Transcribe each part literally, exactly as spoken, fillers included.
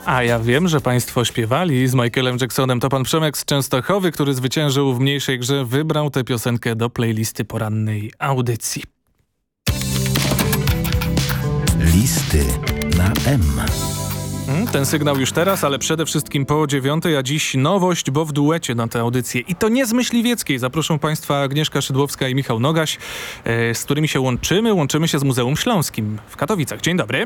A ja wiem, że państwo śpiewali z Michaelem Jacksonem. To pan Przemek z Częstochowy, który zwyciężył w mniejszej grze, wybrał tę piosenkę do playlisty porannej audycji. Listy na M. Ten sygnał już teraz, ale przede wszystkim po dziewiątej, a dziś nowość, bo w duecie na tę audycję. I to nie z Myśliwieckiej. Zaproszą państwa Agnieszka Szydłowska i Michał Nogaś, e, z którymi się łączymy. Łączymy się z Muzeum Śląskim w Katowicach. Dzień dobry.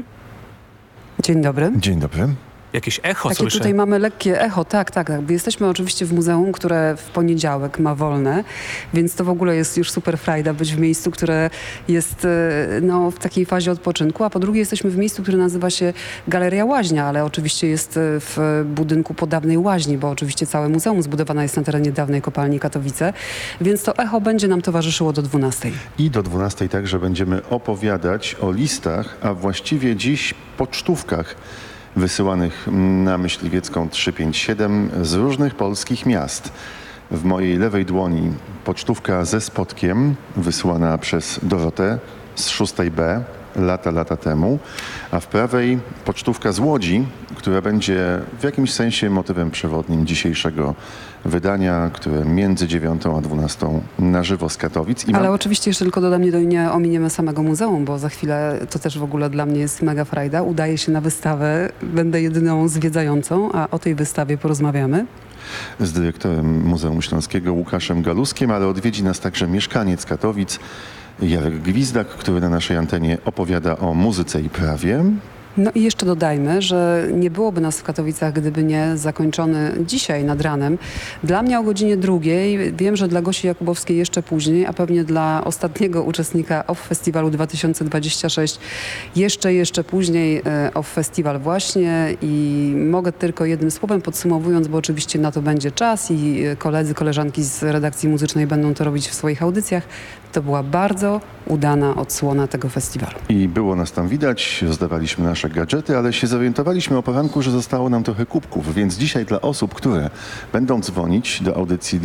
Dzień dobry. Dzień dobry. Jakieś echo Takie słyszę. tutaj mamy lekkie echo, tak, tak, tak. Jesteśmy oczywiście w muzeum, które w poniedziałek ma wolne, więc to w ogóle jest już super frajda być w miejscu, które jest no, w takiej fazie odpoczynku, a po drugie jesteśmy w miejscu, które nazywa się Galeria Łaźnia, ale oczywiście jest w budynku po dawnej łaźni, bo oczywiście całe muzeum zbudowane jest na terenie dawnej kopalni Katowice, więc to echo będzie nam towarzyszyło do dwunastej. I do dwunastej także będziemy opowiadać o listach, a właściwie dziś pocztówkach wysyłanych na Myśliwiecką trzysta pięćdziesiąt siedem z różnych polskich miast. W mojej lewej dłoni pocztówka ze spotkiem wysłana przez Dorotę z szóstej B lata, lata temu, a w prawej pocztówka z Łodzi, która będzie w jakimś sensie motywem przewodnim dzisiejszego wydania, które między dziewiątą a dwunastą na żywo z Katowic. I Ale mam... oczywiście jeszcze tylko dodam, nie, nie ominiemy samego muzeum, bo za chwilę to też w ogóle dla mnie jest mega frajda. Udaję się na wystawę, będę jedyną zwiedzającą, a o tej wystawie porozmawiamy z dyrektorem Muzeum Śląskiego Łukaszem Galuskiem, ale odwiedzi nas także mieszkaniec Katowic Jarek Gwizdak, który na naszej antenie opowiada o muzyce i prawie. No i jeszcze dodajmy, że nie byłoby nas w Katowicach, gdyby nie zakończony dzisiaj nad ranem. Dla mnie o godzinie drugiej, wiem, że dla Gosi Jakubowskiej jeszcze później, a pewnie dla ostatniego uczestnika O F Festiwalu dwa tysiące dwudziestego szóstego jeszcze, jeszcze później O F Festiwal właśnie i mogę tylko jednym słowem podsumowując, bo oczywiście na to będzie czas i koledzy, koleżanki z redakcji muzycznej będą to robić w swoich audycjach. To była bardzo udana odsłona tego festiwalu. I było nas tam widać, rozdawaliśmy nasze gadżety, ale się zorientowaliśmy o poranku, że zostało nam trochę kubków, więc dzisiaj dla osób, które będą dzwonić do audycji